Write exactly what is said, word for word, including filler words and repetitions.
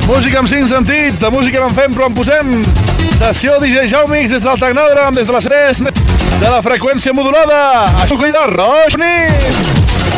Música amb cinc sentits, de música no en fem però en posem. Sessió D J Jaumix des del Tecnòdrom, des de les tres de la freqüència modulada. Això cuida, Roix Nit!